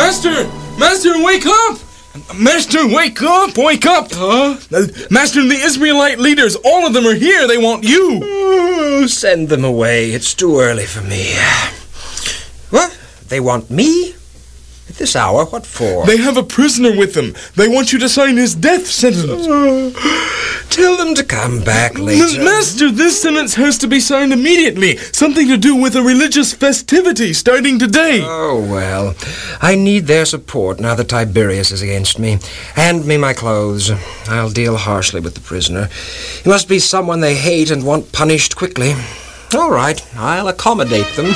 Master! Master, wake up! Master, wake up! Wake up! Master, the Israelite leaders, all of them are here. They want you. Oh, send them away. It's too early for me. What? They want me? At this hour? What for? They have a prisoner with them. They want you to sign his death sentence. Tell them to come back later. Master, this sentence has to be signed immediately. Something to do with a religious festivity starting today. Oh, well. I need their support now that Tiberius is against me. Hand me my clothes. I'll deal harshly with the prisoner. He must be someone they hate and want punished quickly. All right, I'll accommodate them.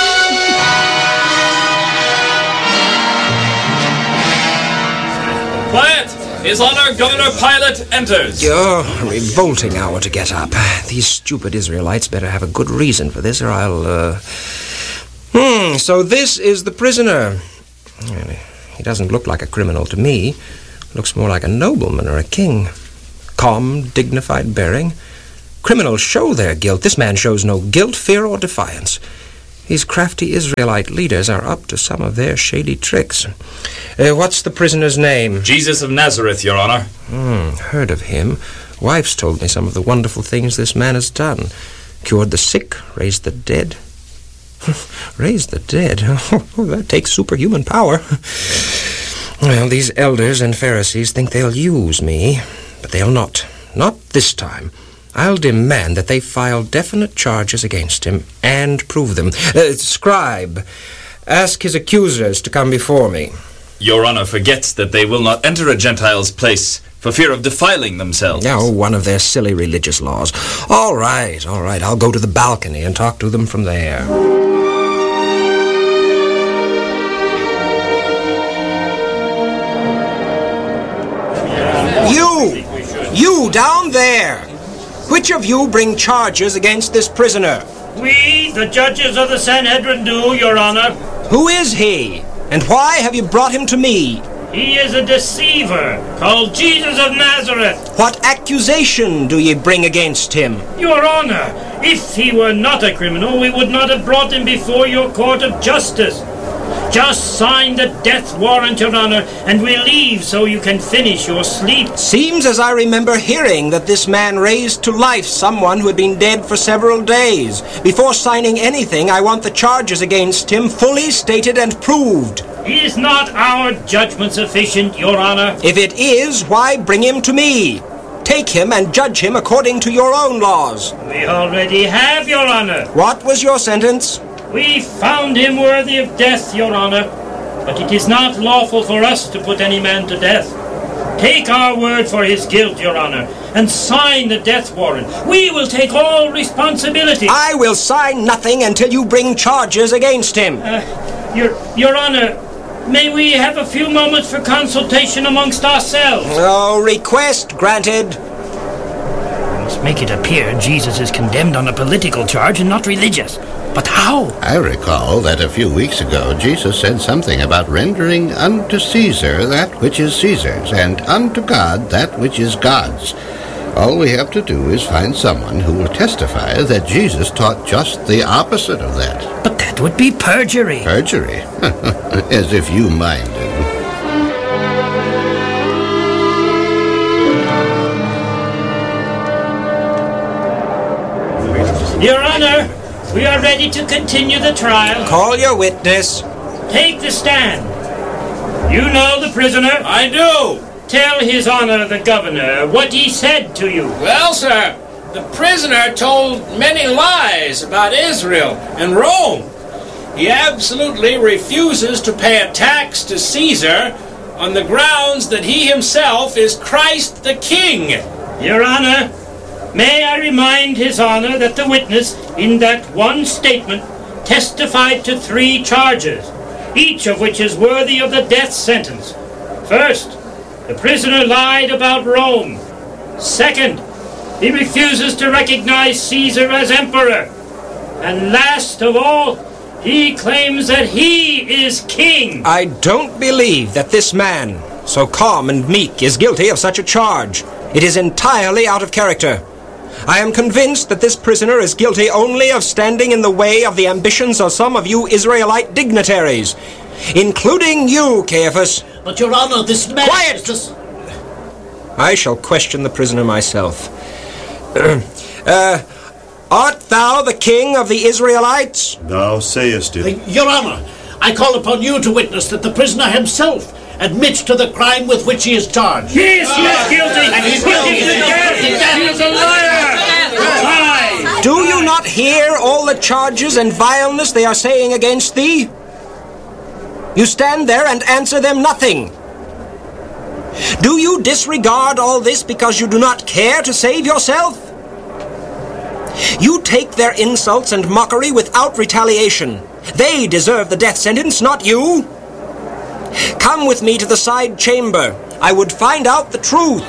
Quiet! His Honor Governor Pilate enters. A revolting hour to get up. These stupid Israelites better have a good reason for this, or I'll, So this is the prisoner. He doesn't look like a criminal to me. Looks more like a nobleman or a king. Calm, dignified bearing. Criminals show their guilt. This man shows no guilt, fear, or defiance. These crafty Israelite leaders are up to some of their shady tricks. What's the prisoner's name? Jesus of Nazareth, Your Honor. Heard of him. Wife's told me some of the wonderful things this man has done. Cured the sick, raised the dead. Raised the dead? Oh, that takes superhuman power. Well, these elders and Pharisees think they'll use me, but they'll not. Not this time. I'll demand that they file definite charges against him and prove them. Scribe, ask his accusers to come before me. Your Honor forgets that they will not enter a Gentile's place for fear of defiling themselves. Oh, one of their silly religious laws. All right. I'll go to the balcony and talk to them from there. You down there! Which of you bring charges against this prisoner? We, the judges of the Sanhedrin, do, Your Honor. Who is he? And why have you brought him to me? He is a deceiver, called Jesus of Nazareth. What accusation do ye bring against him? Your Honor, if he were not a criminal, we would not have brought him before your court of justice. Just sign the death warrant, Your Honor, and we'll leave so you can finish your sleep. Seems as I remember hearing that this man raised to life someone who had been dead for several days. Before signing anything, I want the charges against him fully stated and proved. Is not our judgment sufficient, Your Honor? If it is, why bring him to me? Take him and judge him according to your own laws. We already have, Your Honor. What was your sentence? We found him worthy of death, Your Honor, but it is not lawful for us to put any man to death. Take our word for his guilt, Your Honor, and sign the death warrant. We will take all responsibility. I will sign nothing until you bring charges against him. Your Honor, may we have a few moments for consultation amongst ourselves? Oh, request granted. We must make it appear Jesus is condemned on a political charge and not religious. But how? I recall that a few weeks ago Jesus said something about rendering unto Caesar that which is Caesar's, and unto God that which is God's. All we have to do is find someone who will testify that Jesus taught just the opposite of that. But that would be perjury. Perjury? As if you minded. Your Honor, we are ready to continue the trial. Call your witness. Take the stand. You know the prisoner? I do. Tell His Honor the Governor what he said to you. Well, sir, the prisoner told many lies about Israel and Rome. He absolutely refuses to pay a tax to Caesar on the grounds that he himself is Christ the King. Your Honor, may I remind His Honor that the witness, in that one statement, testified to 3 charges, each of which is worthy of the death sentence. First, the prisoner lied about Rome. Second, he refuses to recognize Caesar as emperor. And last of all, he claims that he is king. I don't believe that this man, so calm and meek, is guilty of such a charge. It is entirely out of character. I am convinced that this prisoner is guilty only of standing in the way of the ambitions of some of you Israelite dignitaries. including you, Caiaphas. But, Your Honor, this man... Quiet! I shall question the prisoner myself. Art thou the king of the Israelites? Thou sayest it. Your Honor, I call upon you to witness that the prisoner himself admits to the crime with which he is charged. Yes, he is guilty. And he's guilty. He is a liar. Lie. Do you not hear all the charges and vileness they are saying against thee? You stand there and answer them nothing. Do you disregard all this because you do not care to save yourself? You take their insults and mockery without retaliation. They deserve the death sentence, not you. Come with me to the side chamber. I would find out the truth.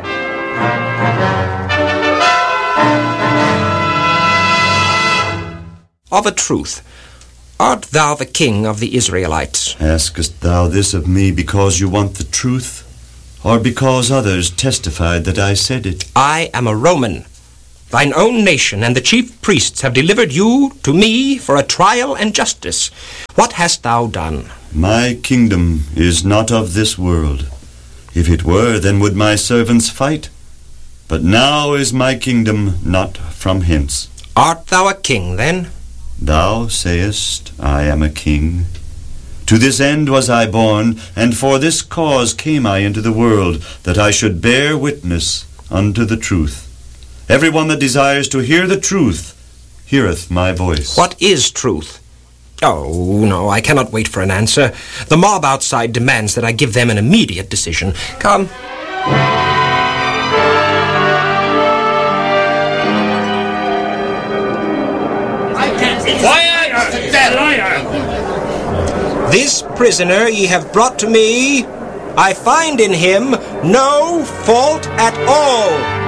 Of a truth, art thou the king of the Israelites? Askest thou this of me because you want the truth, or because others testified that I said it? I am a Roman. Thine own nation and the chief priests have delivered you to me for a trial and justice. What hast thou done? My kingdom is not of this world. If it were, then would my servants fight. But now is my kingdom not from hence. Art thou a king, then? Thou sayest, I am a king. To this end was I born, and for this cause came I into the world, that I should bear witness unto the truth. Every one that desires to hear the truth heareth my voice. What is truth? Oh, no, I cannot wait for an answer. The mob outside demands that I give them an immediate decision. Come. This prisoner ye have brought to me, I find in him no fault at all.